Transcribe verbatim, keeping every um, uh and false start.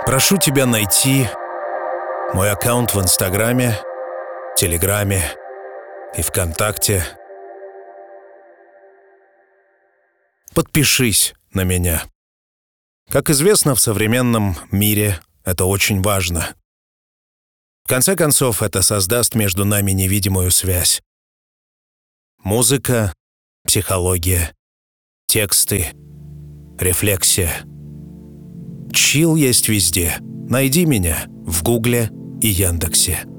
Прошу тебя найти мой аккаунт в Инстаграме, Телеграме и ВКонтакте. Подпишись на меня. Как известно, в современном мире это очень важно. В конце концов, это создаст между нами невидимую связь. Музыка, психология, тексты, рефлексия. Чил есть везде. Найди меня в Гугле и Яндексе.